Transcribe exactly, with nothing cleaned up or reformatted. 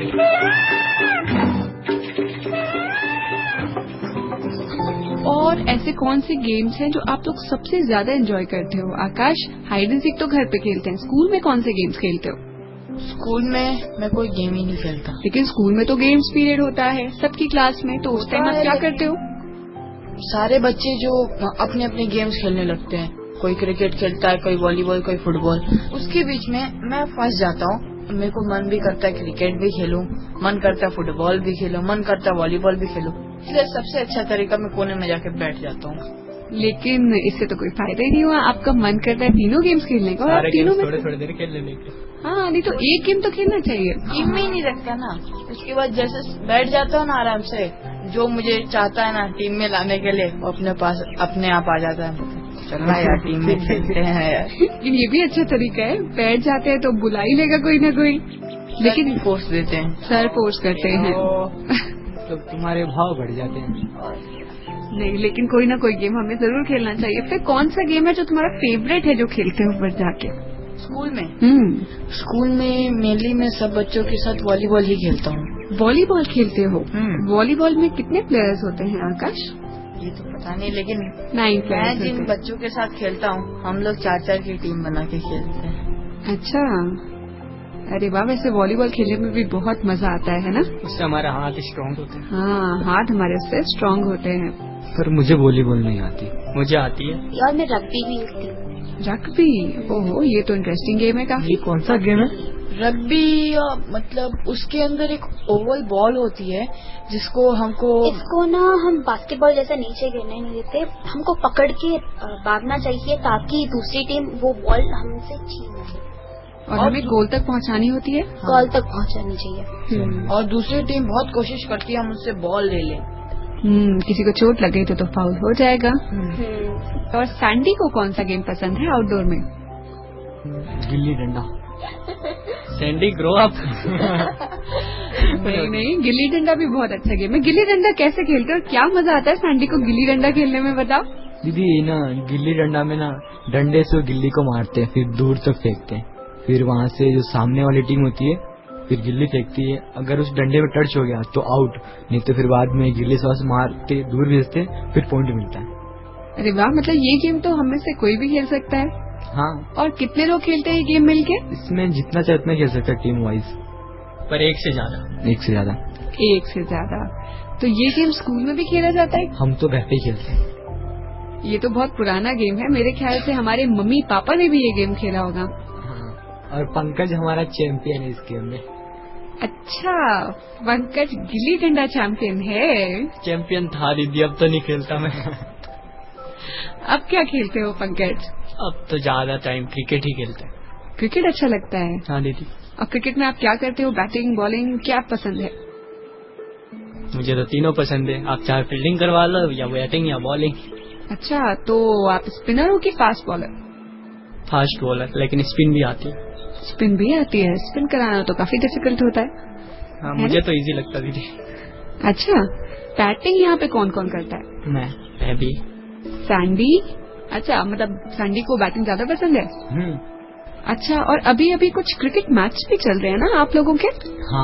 और ऐसे कौन से गेम्स हैं जो आप लोग सबसे ज्यादा एंजॉय करते हो? आकाश, हाइड एंड सीक तो घर पे खेलते हैं, स्कूल में कौन से गेम्स खेलते हो? स्कूल में मैं कोई गेम ही नहीं खेलता। लेकिन स्कूल में तो गेम्स पीरियड होता है सबकी क्लास में, तो उस टाइम आप क्या करते हो? सारे बच्चे जो अपने अपने गेम्स खेलने लगते हैं, कोई क्रिकेट खेलता है, कोई वॉलीबॉल, कोई फुटबॉल, उसके बीच में मैं फंस जाता हूँ। मेरे को मन भी करता है क्रिकेट भी खेलूं, मन करता है फुटबॉल भी खेलूं, मन करता है वॉलीबॉल भी खेलूं, इसलिए सबसे अच्छा तरीका मैं कोने में जाके बैठ जाता हूँ। लेकिन इससे तो कोई फायदा ही नहीं हुआ, आपका मन करता है तीनों गेम्स खेलने का और आप तीनों में थोड़े थोड़ी देर खेल लेने के। हाँ, नहीं तो एक गेम तो खेलना चाहिए। टीम में ही नहीं रखता ना, उसके बाद जैसे बैठ जाता हूँ ना आराम से, जो मुझे चाहता है ना टीम में लाने के लिए वो अपने पास अपने आप आ जाता है। चलना यार टीम में खेलते हैं यार। लेकिन ये भी अच्छा तरीका है, बैठ जाते हैं तो बुला ही लेगा कोई ना कोई। लेकिन फोर्स देते हैं, सर फोर्स करते हैं तो तुम्हारे भाव बढ़ जाते हैं। नहीं, लेकिन कोई ना कोई गेम हमें जरूर खेलना चाहिए। फिर कौन सा गेम है जो तुम्हारा फेवरेट है जो खेलते हो ऊपर जाके स्कूल में? हम्म स्कूल में मेनली मैं सब बच्चों के साथ वॉलीबॉल ही खेलता हूँ। वॉलीबॉल खेलते हो? वॉलीबॉल में कितने प्लेयर्स होते हैं आकाश? ये तो पता नहीं, लेकिन नाइन मैं जिन बच्चों के साथ खेलता हूँ हम लोग चार चार की टीम बना के खेलते हैं। अच्छा, अरे वाह, वैसे वॉलीबॉल खेलने में भी बहुत मजा आता है ना? उससे हमारा हाथ स्ट्रांग होते हैं। हाँ, हाथ हमारे उससे स्ट्रांग होते हैं। पर मुझे वॉलीबॉल नहीं आती। मुझे आती है यार, मैं रग्बी भी खेलती हूँ। रग्बी? ओहो, ये तो इंटरेस्टिंग गेम है काफी। ये कौन सा गेम है? रग्बी मतलब उसके अंदर एक ओवल बॉल होती है जिसको हमको इसको ना हम बास्केटबॉल जैसा नीचे गिरने नहीं देते, हमको पकड़ के भागना चाहिए ताकि दूसरी टीम वो बॉल हमसे छीन ले और, और हमें गोल तक पहुंचानी होती है। गोल तक पहुंचानी चाहिए और दूसरी टीम बहुत कोशिश करती है हम उससे बॉल ले लें। हम्म किसी को चोट लगे तो तो फाउल हो जाएगा। और सैंडी को कौन सा गेम पसंद है आउटडोर में? Gilli danda. Sandy grow up. नहीं नहीं, गिल्ली डंडा भी बहुत अच्छा गेम है। गिल्ली डंडा कैसे खेलते हो, क्या मजा आता है सैंडी को गिल्ली डंडा खेलने में, बताओ। दीदी ना गिल्ली डंडा में ना डंडे से गिल्ली को मारते हैं, फिर दूर तक फेंकते हैं, फिर वहाँ से जो सामने वाली टीम होती है फिर गिल्ली फेंकती है, अगर उस डंडे पे टच हो गया तो आउट, नहीं तो फिर बाद में गिल्ली से मारते दूर भेजते फिर पॉइंट मिलता है। अरे वाह, मतलब ये गेम तो हम में से कोई भी खेल सकता है। हाँ। और कितने लोग खेलते हैं ये गेम मिलके? इसमें जितना चाहे उतना खेल सकता है टीम वाइज, पर एक से ज्यादा। एक से ज्यादा एक से ज्यादा तो ये गेम स्कूल में भी खेला जाता है? हम तो घर पे ही खेलते हैं। ये तो बहुत पुराना गेम है, मेरे ख्याल से हमारे मम्मी पापा ने भी ये गेम खेला होगा। हाँ, और पंकज हमारा चैंपियन है इस गेम में। अच्छा, पंकज गिल्ली डंडा चैंपियन है? चैंपियन था दीदी, अब तो नहीं खेलता मैं। अब क्या खेलते हो पंकज? अब तो ज्यादा टाइम क्रिकेट ही खेलते हैं। क्रिकेट अच्छा लगता है? हाँ दीदी। और क्रिकेट में आप क्या करते हो, बैटिंग बॉलिंग, क्या पसंद है? मुझे तो तीनों पसंद है, आप चाहे फील्डिंग करवा लो या बैटिंग या बॉलिंग। अच्छा, तो आप स्पिनर हो कि फास्ट बॉलर? फास्ट बॉलर, लेकिन स्पिन भी आती है। स्पिन भी आती है? स्पिन कराना तो काफी डिफिकल्ट होता है। हाँ, मुझे तो इजी लगता है दीदी। अच्छा, बैटिंग यहाँ पे कौन कौन करता है? मैं मैं भी। सैंडी? अच्छा, मतलब सैंडी को बैटिंग ज्यादा पसंद है। हम्म। अच्छा, और अभी अभी कुछ क्रिकेट मैच भी चल रहे हैं ना आप लोगों के? हाँ।